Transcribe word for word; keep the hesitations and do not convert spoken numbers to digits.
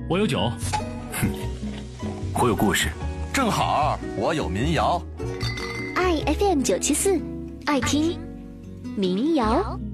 我有酒。 我有故事。 正好我有民谣。 爱 F M 九七四，爱听民谣。